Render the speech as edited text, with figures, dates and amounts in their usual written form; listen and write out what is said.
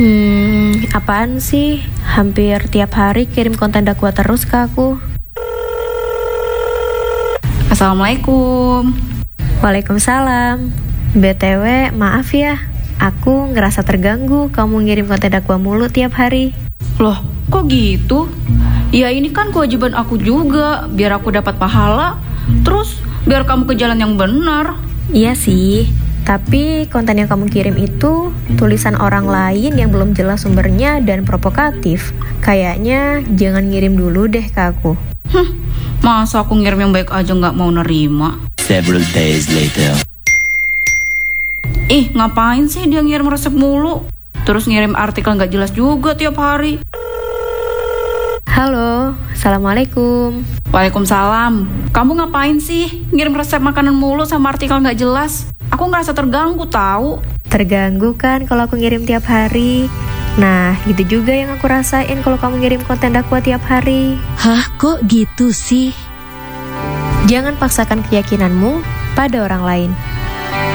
Apaan sih? Hampir tiap hari kirim konten dakwah terus ke aku. Assalamualaikum. Waalaikumsalam. BTW, maaf ya. Aku ngerasa terganggu kamu ngirim konten dakwah mulu tiap hari. Loh, kok gitu? Ya ini kan kewajiban aku juga, biar aku dapat pahala. Terus, biar kamu ke jalan yang benar. Iya sih, tapi konten yang kamu kirim itu tulisan orang lain yang belum jelas sumbernya dan provokatif. Kayaknya jangan ngirim dulu deh ke aku. Masa aku ngirim yang baik aja nggak mau nerima? Several days later. Ih, ngapain sih dia ngirim resep mulu? Terus ngirim artikel nggak jelas juga tiap hari. Halo, Assalamualaikum. Waalaikumsalam. Kamu ngapain sih ngirim resep makanan mulu sama artikel nggak jelas? Aku ngerasa terganggu tahu. Terganggu kan kalau aku ngirim tiap hari? Nah, gitu juga yang aku rasain kalau kamu ngirim konten dakwah tiap hari. Hah, kok gitu sih? Jangan paksakan keyakinanmu pada orang lain.